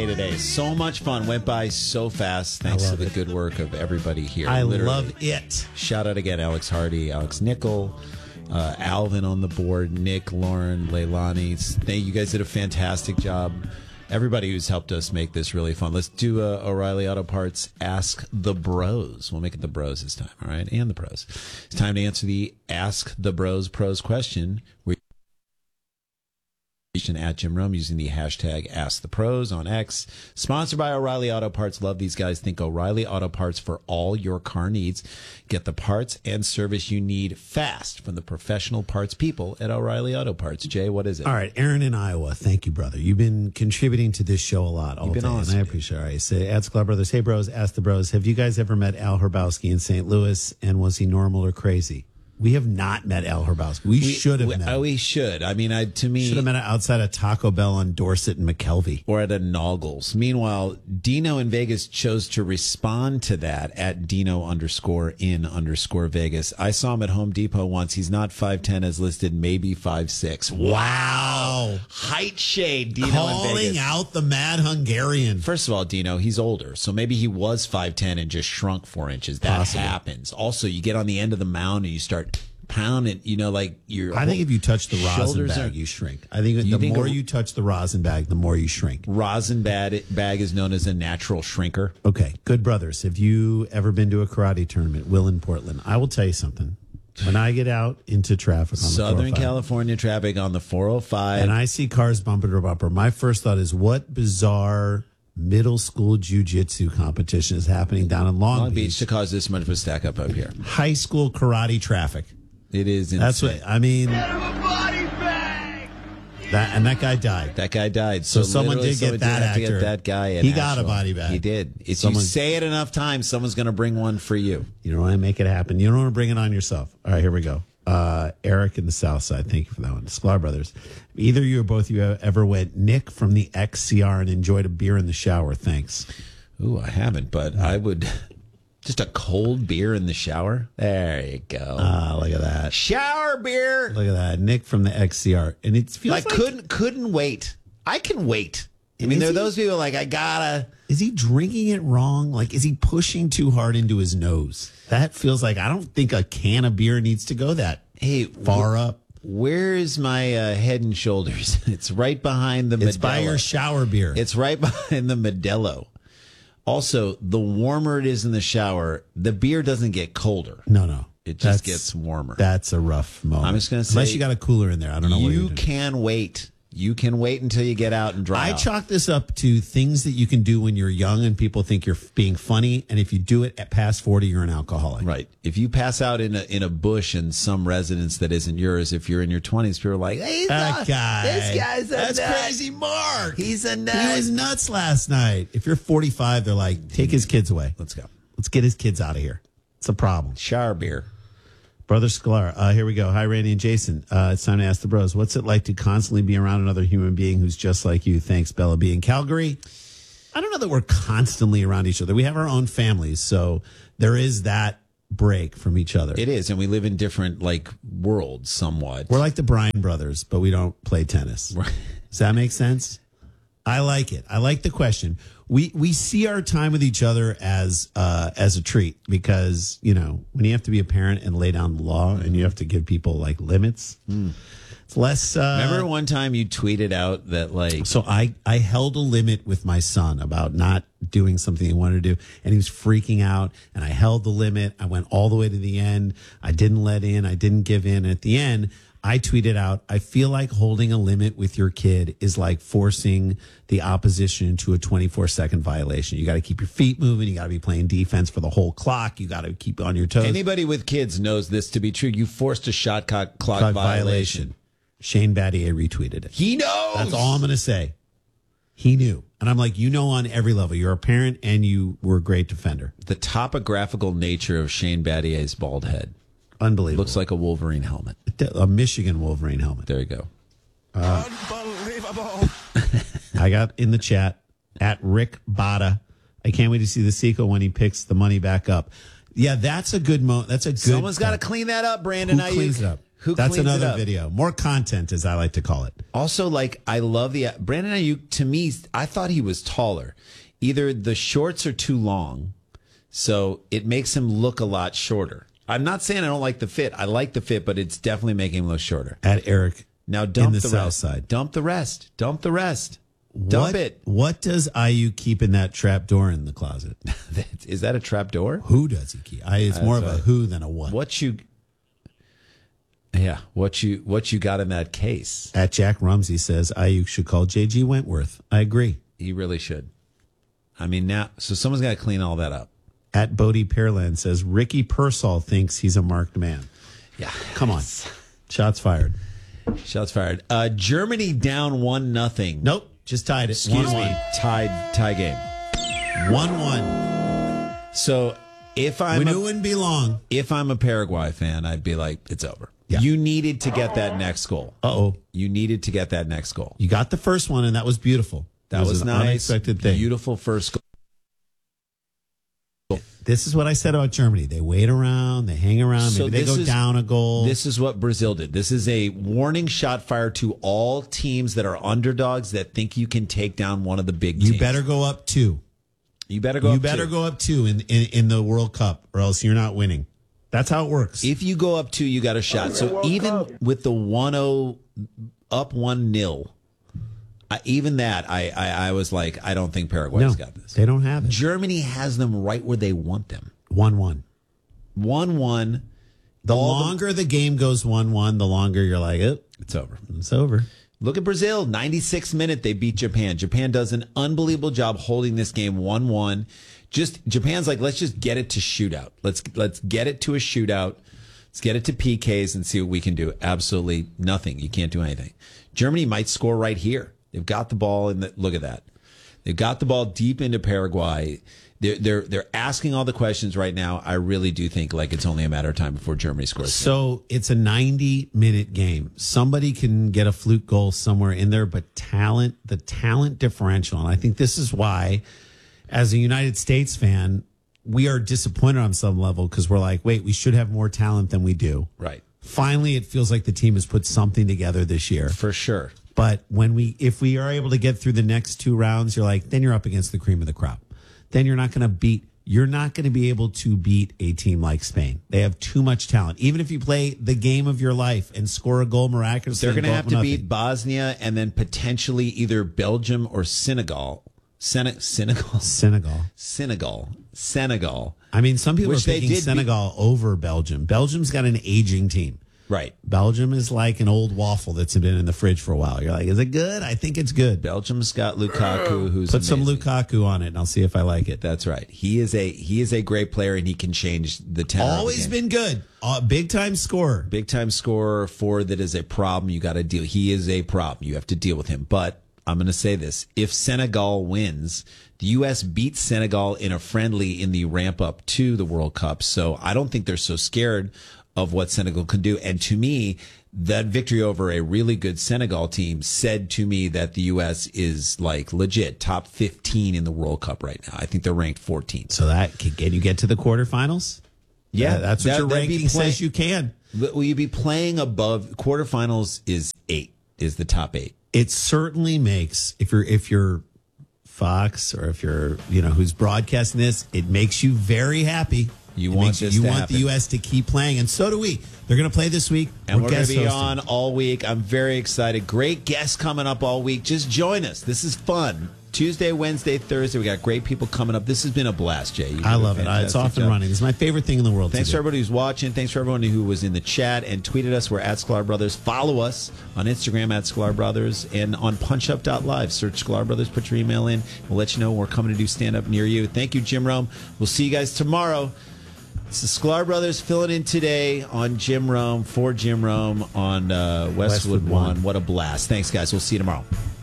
Q&A today. So much fun. Went by so fast thanks to the good work of everybody here. I love it. Shout out again, Alex Hardy, Alex Nickel, Alvin on the board, Nick, Lauren, Leilani. You guys did a fantastic job. Everybody who's helped us make this really fun. Let's do O'Reilly Auto Parts Ask the Bros. We'll make it the Bros this time, all right? And the Pros. It's time to answer the Ask the Bros Pros question. At Jim Rome using the hashtag AskThePros on X. Sponsored by O'Reilly Auto Parts. Love these guys. Think O'Reilly Auto Parts for all your car needs. Get the parts and service you need fast from the professional parts people at O'Reilly Auto Parts. Jay, what is it? All right, Aaron in Iowa. Thank you, brother. You've been contributing to this show a lot all You've been day, awesome. and I appreciate it. All right, say, Ask Club Brothers. Hey, bros, ask the bros. Have you guys ever met Al Herbowski in St. Louis, and was he normal or crazy? We have not met Al Herbowski. We should have met him. We should. I mean, to me... Should have met him outside of Taco Bell on Dorset and McKelvey. Or at a Noggles. Meanwhile, Dino in Vegas chose to respond to that at Dino_in_Vegas. I saw him at Home Depot once. He's not 5'10", as listed, maybe 5'6". Wow. Height shade, Dino in Calling Vegas. out the mad Hungarian. First of all, Dino, he's older, so maybe he was 5'10" and just shrunk 4 inches. That Possible. happens. Also, you get on the end of the mound and you start pounding, like your... I think if you touch the rosin shoulders bag, are- you shrink. I think the more you touch the rosin bag, the more you shrink. Rosin bag is known as a natural shrinker. Okay, good brothers. Have you ever been to a karate tournament? Will in Portland. I will tell you something. When I get out into traffic on the Southern 405, California traffic on the 405. and I see cars bumper to bumper, my first thought is, what bizarre middle school jiu-jitsu competition is happening down in Long Beach to cause this much of a stack up here. High school karate traffic. It is insane. That's what I mean. That guy died. That guy died. So someone did get that have to actor. get that guy. He got a body bag. He did. If you say it enough times, someone's going to bring one for you. You don't want to make it happen. You don't want to bring it on yourself. All right, here we go. Eric in the South Side. Thank you for that one. Sklar Brothers. Either you or both of you ever went Nick from the XCR and enjoyed a beer in the shower? Thanks. Ooh, I haven't, but I would. Just a cold beer in the shower. There you go. Look at that. Shower beer. Look at that. Nick from the XCR. And it feels like couldn't wait. I can wait. I mean, there are those people like, I gotta. Is he drinking it wrong? Like, is he pushing too hard into his nose? That feels like, I don't think a can of beer needs to go that far up. Where's my Head and Shoulders? It's right behind the Modelo. It's by your shower beer. It's right behind the Modelo. Also, the warmer it is in the shower, the beer doesn't get colder. No. It just gets warmer. That's a rough moment. I'm just going to say. Unless you got a cooler in there. I don't know what you're You doing. can wait. You can wait until you get out and dry I off. chalk this up to things that you can do when you're young and people think you're being funny. And if you do it at past 40, you're an alcoholic. Right. If you pass out in a bush in some residence that isn't yours, if you're in your 20s, people are like, hey, That guy. this guy's That's nut. crazy Mark. He's a nut. He was nuts last night. If you're 45, they're like, take his kids away. Let's go. Let's get his kids out of here. It's a problem. Shower beer. Brother Sklar, here we go. Hi, Randy and Jason. It's time to ask the bros. What's it like to constantly be around another human being who's just like you? Thanks, Bella B. in Calgary. I don't know that we're constantly around each other. We have our own families, so there is that break from each other. It is, and we live in different worlds somewhat. We're like the Bryan brothers, but we don't play tennis. Right. Does that make sense? I like it. I like the question. We see our time with each other as a treat because, when you have to be a parent and lay down the law and you have to give people limits, it's less. Remember one time you tweeted out that So I held a limit with my son about not doing something he wanted to do, and he was freaking out, and I held the limit. I went all the way to the end. I didn't let in. I didn't give in. And at the end, I tweeted out, I feel like holding a limit with your kid is like forcing the opposition into a 24-second violation. You got to keep your feet moving. You got to be playing defense for the whole clock. You got to keep on your toes. Anybody with kids knows this to be true. You forced a shot clock violation. Shane Battier retweeted it. He knows. That's all I'm going to say. He knew. And I'm like, on every level. You're a parent and you were a great defender. The topographical nature of Shane Battier's bald head. Unbelievable. Looks like a Wolverine helmet. A Michigan Wolverine helmet. There you go. Unbelievable. I got in the chat at Rick Bada. I can't wait to see the sequel when he picks the money back up. Yeah, that's a good moment. That's a good. Someone's got to clean that up, Brandon. Who cleans it up? That's cleans it another up? video. More content, as I like to call it. Also, like, I love the Brandon Ayuk. To me, I thought he was taller. Either the shorts are too long, so it makes him look a lot shorter. I'm not saying I don't like the fit. I like the fit, but it's definitely making him look shorter. At Eric, Now dump in the the South rest. Side. Dump the rest. Dump the rest. Dump it. What does IU keep in that trap door in the closet? Is that a trap door? Who does he keep? It's more of a right. who than a what. What you got in that case? At Jack Rumsey says IU should call JG Wentworth. I agree. He really should. I mean, now, so someone's got to clean all that up. At Bodie Pearland says Ricky Pearsall thinks he's a marked man. Yeah. Come on. Shots fired. Shots fired. Germany down 1-0. Nope. Just tied it. Excuse 1-1. me. Tie game. 1-1. So if We knew it wouldn't be long. if I'm a Paraguay fan, I'd be like, it's over. Yeah. You needed to get that next goal. Uh-oh. You needed to get that next goal. You got the first one, and that was beautiful. That It was an nice. unexpected thing. Beautiful first goal. This is what I said about Germany. They wait around, they hang around, So maybe they this go is- down a goal. This is what Brazil did. This is a warning shot fired to all teams that are underdogs that think you can take down one of the big teams. You better go up 2. You better go You up better two. go up 2 in the World Cup, or else you're not winning. That's how it works. If you go up 2, you got a shot. So even with the 1-0 up 1-0, even that, I was like, I don't think Paraguay's got this. They don't have it. Germany has them right where they want them. 1-1. 1-1. The longer the game goes 1-1, the longer you're like, oh, It's over. it's over. Look at Brazil. 96th minute, they beat Japan. Japan does an unbelievable job holding this game 1-1. Japan's like, let's just get it to shootout. Let's get it to a shootout. Let's get it to PKs and see what we can do. Absolutely nothing. You can't do anything. Germany might score right here. They've got the ball in the, look at that. They've got the ball deep into Paraguay. They're asking all the questions right now. I really do think like it's only a matter of time before Germany scores. So it's a 90-minute game. Somebody can get a fluke goal somewhere in there, but the talent differential, and I think this is why, as a United States fan, we are disappointed on some level because we're like, wait, we should have more talent than we do. Right. Finally, it feels like the team has put something together this year. For sure. But if we are able to get through the next 2 rounds, you're like, then you're up against the cream of the crop. Then you're not going to be able to beat a team like Spain. They have too much talent. Even if you play the game of your life and score a goal miraculously, They're going to have to 12-0. beat Bosnia and then potentially either Belgium or Senegal. Senegal. I mean, some people Which are they picking did Senegal over Belgium. Belgium's got an aging team. Right. Belgium is like an old waffle that's been in the fridge for a while. You're like, is it good? I think it's good. Belgium's got Lukaku, who's Put some amazing. Lukaku on it, and I'll see if I like it. That's right. He is a great player, and he can change the tenor. Always of the game. been good. Big time scorer. Big time scorer. Forward that is a problem. You got to deal. He is a problem. You have to deal with him. But I'm going to say this: if Senegal wins, the U.S. beats Senegal in a friendly in the ramp up to the World Cup. So I don't think they're so scared of what Senegal can do. And to me, that victory over a really good Senegal team said to me that the U.S. is like legit top 15 in the World Cup right now. I think they're ranked 14. So that can you get to the quarterfinals? Yeah, That's what your that'd be ranking says you can. Will you be playing above quarterfinals? Is 8 is the top 8. It certainly makes if you're Fox or if you're who's broadcasting this, it makes you very happy. You It want makes this you to want happen. the U.S. to keep playing, and so do we. They're going to play this week, And we're going guest to be hosting. on all week. I'm very excited. Great guests coming up all week. Just join us. This is fun. Tuesday, Wednesday, Thursday. We got great people coming up. This has been a blast, Jay. You did I a love it. It's fantastic off and job. running. This is my favorite thing in the world. Thanks to for do. everybody who's watching. Thanks for everyone who was in the chat and tweeted us. We're at Sklar Brothers. Follow us on Instagram at Sklar Brothers and on punchup.live. Search Sklar Brothers. Put your email in. We'll let you know when we're coming to do stand-up near you. Thank you, Jim Rome. We'll see you guys tomorrow. It's the Sklar Brothers filling in today on Jim Rome, for Jim Rome on Westwood Westwood 1. One. What a blast. Thanks, guys. We'll see you tomorrow.